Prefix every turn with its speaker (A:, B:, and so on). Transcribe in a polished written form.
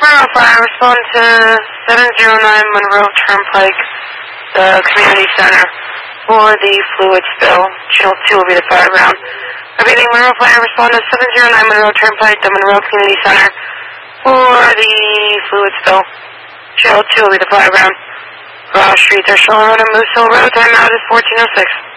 A: Monroe Fire, respond to 709 Monroe Turnpike, the community center, for the fluid spill. Channel 2 will be the fire ground. Repeating, Monroe Fire, respond to 709 Monroe Turnpike, the Monroe Community Center, for the fluid spill. Channel 2 will be the fire ground. Ross Street, Thershall Road and Moose Hill Road, timeout is 1406.